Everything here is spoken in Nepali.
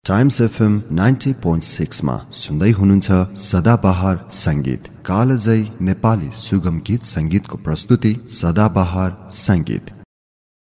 टाइम्स एफएम 90.6 मा सुन्दै हुनुहुन्छ सदाबहार संगीत। कालजयी नेपाली सुगम गीत संगीतको प्रस्तुति सदाबहार संगीत।